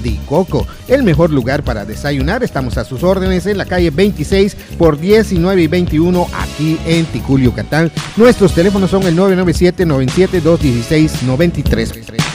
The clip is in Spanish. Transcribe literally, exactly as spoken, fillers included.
de coco. El mejor lugar para desayunar. Estamos a sus órdenes en la calle veintiséis por diecinueve y veintiuno aquí en Ticul, Yucatán. Nuestros teléfonos son el nueve nueve siete, nueve siete dos, uno seis nueve tres.